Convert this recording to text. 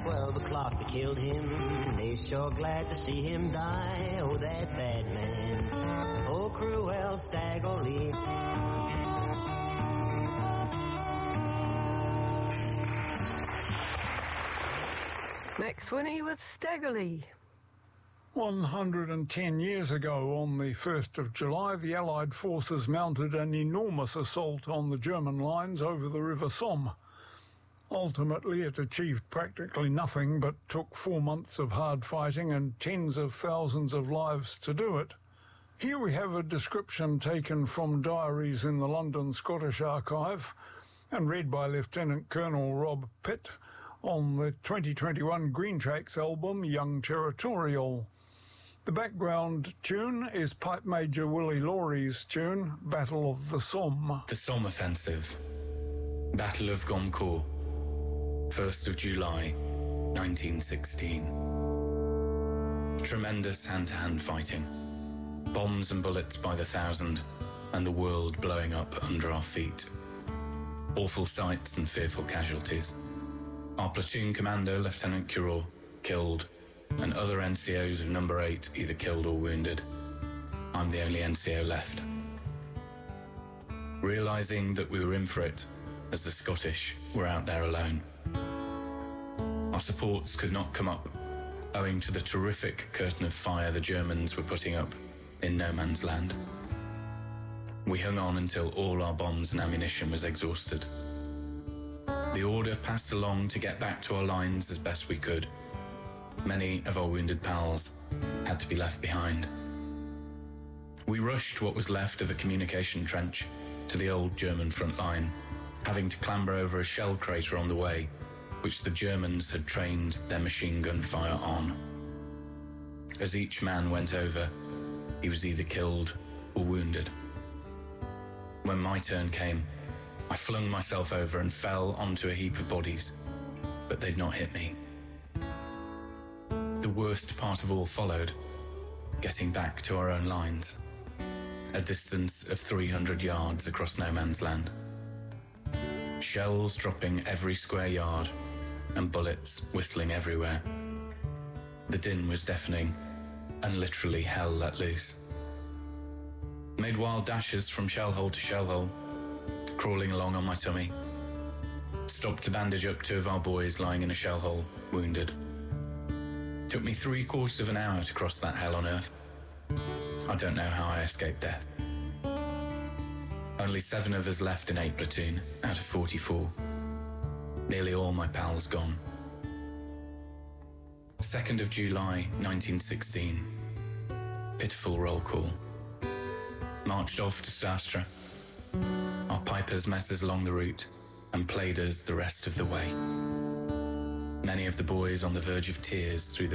12 o'clock that killed him. They sure glad to see him die. Oh, that bad man. Oh, cruel Staggerly. Max Winnie with Staggerly. 110 years ago, on the 1st of July, the Allied forces mounted an enormous assault on the German lines over the River Somme. Ultimately, it achieved practically nothing, but took 4 months of hard fighting and tens of thousands of lives to do it. Here we have a description taken from diaries in the London Scottish Archive and read by Lieutenant Colonel Rob Pitt on the 2021 Green Tracks album, Young Territorial. The background tune is Pipe Major Willie Laurie's tune, Battle of the Somme. The Somme Offensive. Battle of Gommecourt. 1st of July, 1916. Tremendous hand-to-hand fighting. Bombs and bullets by the thousand, and the world blowing up under our feet. Awful sights and fearful casualties. Our platoon commander, Lieutenant Curot, killed, and other NCOs of number 8 either killed or wounded. I'm the only NCO left. Realising that we were in for it, as the Scottish were out there alone. Our supports could not come up, owing to the terrific curtain of fire the Germans were putting up in no man's land. We hung on until all our bombs and ammunition was exhausted. The order passed along to get back to our lines as best we could. Many of our wounded pals had to be left behind. We rushed what was left of a communication trench to the old German front line, having to clamber over a shell crater on the way, which the Germans had trained their machine gun fire on. As each man went over, he was either killed or wounded. When my turn came, I flung myself over and fell onto a heap of bodies, but they'd not hit me. The worst part of all followed, getting back to our own lines, a distance of 300 yards across no man's land. Shells dropping every square yard and bullets whistling everywhere. The din was deafening and literally hell let loose. Made wild dashes from shellhole to shellhole, crawling along on my tummy. Stopped to bandage up 2 of our boys lying in a shellhole, wounded. Took me 3/4 of an hour to cross that hell on earth. I don't know how I escaped death. Only 7 of us left in 8 platoon out of 44. Nearly all my pals gone. 2nd of July, 1916. Pitiful roll call. Marched off to Sastre. Our pipers met us along the route and played us the rest of the way. Many of the boys on the verge of tears through the